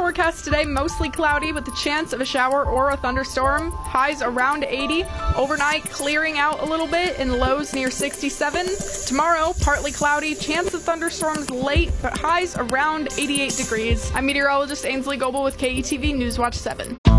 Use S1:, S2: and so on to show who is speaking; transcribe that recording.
S1: forecast today, mostly cloudy with the chance of a shower or a thunderstorm. Highs around 80. Overnight, clearing out a little bit and lows near 67. Tomorrow, partly cloudy, chance of thunderstorms late, but highs around 88 degrees. I'm meteorologist Ainsley Goebel with KETV Newswatch 7.